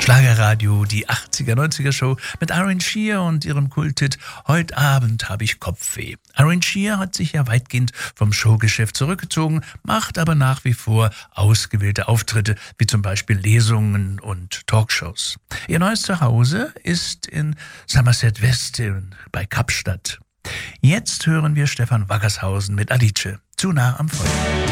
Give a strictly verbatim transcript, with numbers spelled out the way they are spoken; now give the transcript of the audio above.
Schlagerradio, die achtziger, neunziger Show mit Irene Shear und ihrem Kulthit Heute Abend habe ich Kopfweh. Irene Shear hat sich ja weitgehend vom Showgeschäft zurückgezogen, macht aber nach wie vor ausgewählte Auftritte, wie zum Beispiel Lesungen und Talkshows. Ihr neues Zuhause ist in Somerset West bei Kapstadt. Jetzt hören wir Stefan Wackershausen mit Alice, zu nah am Feuer.